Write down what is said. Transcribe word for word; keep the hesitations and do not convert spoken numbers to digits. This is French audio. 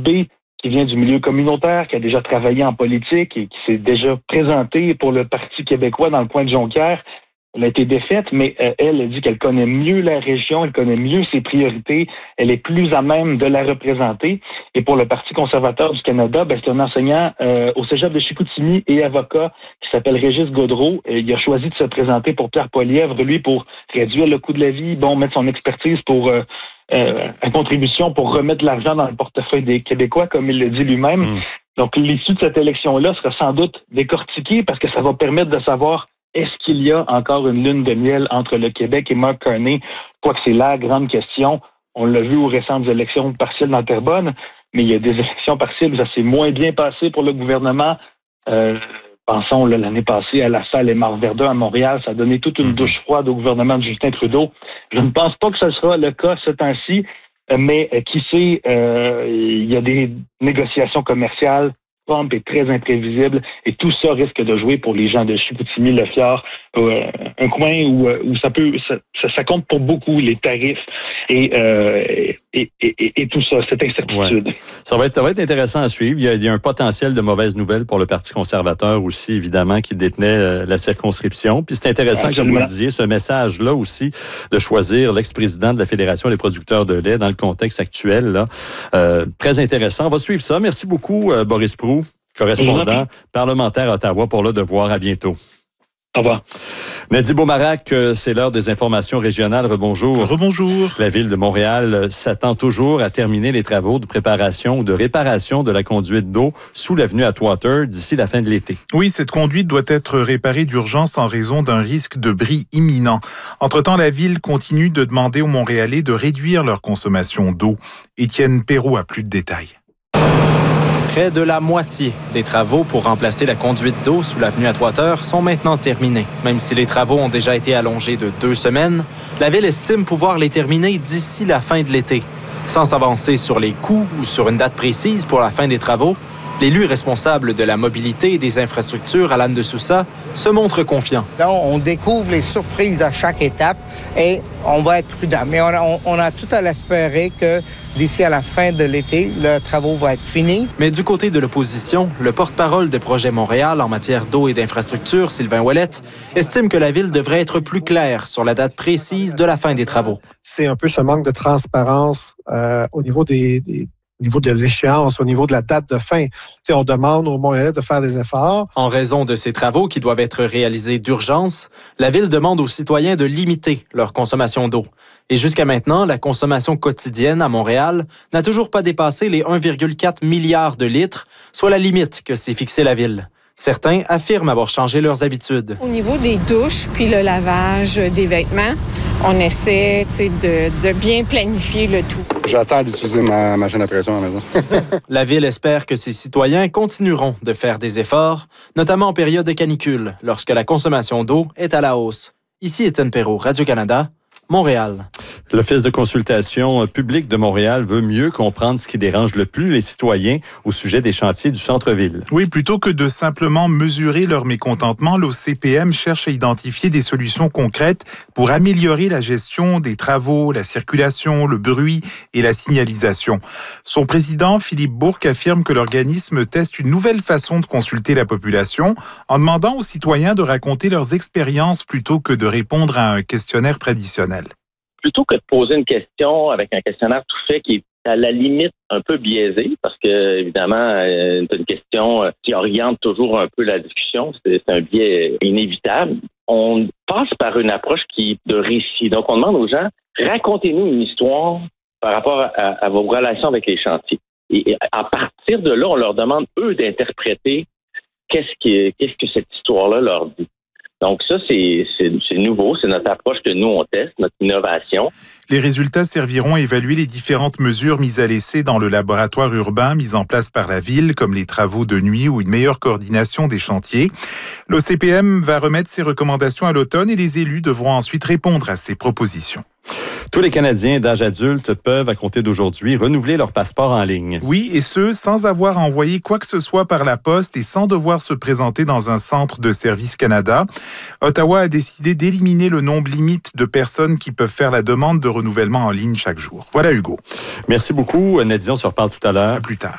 B, qui vient du milieu communautaire, qui a déjà travaillé en politique et qui s'est déjà présentée pour le Parti québécois dans le coin de Jonquière. Elle a été défaite, mais euh, elle, elle dit qu'elle connaît mieux la région, elle connaît mieux ses priorités, elle est plus à même de la représenter. Et pour le Parti conservateur du Canada, ben, c'est un enseignant euh, au cégep de Chicoutimi et avocat qui s'appelle Régis Gaudreault. Et il a choisi de se présenter pour Pierre Poilievre, lui, pour réduire le coût de la vie, bon, mettre son expertise pour euh, euh, en contribution pour remettre de l'argent dans le portefeuille des Québécois, comme il le dit lui-même. Mmh. Donc, l'issue de cette élection-là sera sans doute décortiquée parce que ça va permettre de savoir est-ce qu'il y a encore une lune de miel entre le Québec et Mark Carney? Je crois que c'est la grande question. On l'a vu aux récentes élections partielles dans Terrebonne, mais il y a des élections partielles où ça s'est moins bien passé pour le gouvernement. Euh, pensons là, l'année passée à La Salle et Marc-Verdun à Montréal, ça a donné toute une douche froide au gouvernement de Justin Trudeau. Je ne pense pas que ce sera le cas ce temps-ci, mais euh, qui sait, euh, il y a des négociations commerciales. Trump est très imprévisible et tout ça risque de jouer pour les gens de Chicoutimi, Le Fjord, euh, un coin où, où ça peut ça, ça compte pour beaucoup les tarifs et, euh, et, et, et tout ça, cette incertitude. Ouais. Ça va être, ça va être intéressant à suivre. Il y, a, il y a un potentiel de mauvaises nouvelles pour le Parti conservateur aussi, évidemment, qui détenait euh, la circonscription. Puis c'est intéressant, Absolument. Comme vous le disiez, ce message-là aussi de choisir l'ex-président de la Fédération des producteurs de lait dans le contexte actuel. Là. Euh, très intéressant. On va suivre ça. Merci beaucoup, euh, Boris Proulx, correspondant parlementaire à Ottawa pour Le Devoir. À bientôt. Au revoir. Nadie Beaumarac, c'est l'heure des informations régionales. Rebonjour. Rebonjour. La Ville de Montréal s'attend toujours à terminer les travaux de préparation ou de réparation de la conduite d'eau sous l'avenue Atwater d'ici la fin de l'été. Oui, cette conduite doit être réparée d'urgence en raison d'un risque de bris imminent. Entre-temps, la Ville continue de demander aux Montréalais de réduire leur consommation d'eau. Étienne Perrault a plus de détails. Près de la moitié des travaux pour remplacer la conduite d'eau sous l'avenue Atwater sont maintenant terminés. Même si les travaux ont déjà été allongés de deux semaines, la Ville estime pouvoir les terminer d'ici la fin de l'été. Sans s'avancer sur les coûts ou sur une date précise pour la fin des travaux, l'élu responsable de la mobilité et des infrastructures, Alan de Sousa, se montre confiant. Là, on découvre les surprises à chaque étape et on va être prudent. Mais on a, on, on a tout à l'espérer que d'ici à la fin de l'été, le travaux va être fini. Mais du côté de l'opposition, le porte-parole de Projet Montréal en matière d'eau et d'infrastructures, Sylvain Ouellette, estime que la Ville devrait être plus claire sur la date précise de la fin des travaux. C'est un peu ce manque de transparence euh, au niveau des... des... au niveau de l'échéance, au niveau de la date de fin. T'sais, on demande aux Montréalais de faire des efforts. En raison de ces travaux qui doivent être réalisés d'urgence, la Ville demande aux citoyens de limiter leur consommation d'eau. Et jusqu'à maintenant, la consommation quotidienne à Montréal n'a toujours pas dépassé les un virgule quatre milliard de litres, soit la limite que s'est fixée la Ville. Certains affirment avoir changé leurs habitudes. Au niveau des douches puis le lavage des vêtements, on essaie de, de bien planifier le tout. J'attends d'utiliser ma machine à pression à la maison. La Ville espère que ses citoyens continueront de faire des efforts, notamment en période de canicule, lorsque la consommation d'eau est à la hausse. Ici Étienne Perrault, Radio-Canada, Montréal. L'Office de consultation publique de Montréal veut mieux comprendre ce qui dérange le plus les citoyens au sujet des chantiers du centre-ville. Oui, plutôt que de simplement mesurer leur mécontentement, l'O C P M cherche à identifier des solutions concrètes pour améliorer la gestion des travaux, la circulation, le bruit et la signalisation. Son président, Philippe Bourque, affirme que l'organisme teste une nouvelle façon de consulter la population en demandant aux citoyens de raconter leurs expériences plutôt que de répondre à un questionnaire traditionnel. Plutôt que de poser une question avec un questionnaire tout fait qui est à la limite un peu biaisé, parce que évidemment, c'est une question qui oriente toujours un peu la discussion, c'est un biais inévitable. On passe par une approche qui est de récit. Donc, on demande aux gens, racontez-nous une histoire par rapport à, à vos relations avec les chantiers. Et, et à partir de là, on leur demande, eux, d'interpréter qu'est-ce, qui, qu'est-ce que cette histoire-là leur dit. Donc ça, c'est, c'est, c'est nouveau, c'est notre approche que nous, on teste, notre innovation. Les résultats serviront à évaluer les différentes mesures mises à l'essai dans le laboratoire urbain mis en place par la Ville, comme les travaux de nuit ou une meilleure coordination des chantiers. L'O C P M va remettre ses recommandations à l'automne et les élus devront ensuite répondre à ces propositions. Tous les Canadiens d'âge adulte peuvent, à compter d'aujourd'hui, renouveler leur passeport en ligne. Oui, et ce, sans avoir à envoyer quoi que ce soit par la poste et sans devoir se présenter dans un centre de Service Canada. Ottawa a décidé d'éliminer le nombre limite de personnes qui peuvent faire la demande de renouvellement en ligne chaque jour. Voilà, Hugo. Merci beaucoup, Nadine. On se reparle tout à l'heure. À plus tard.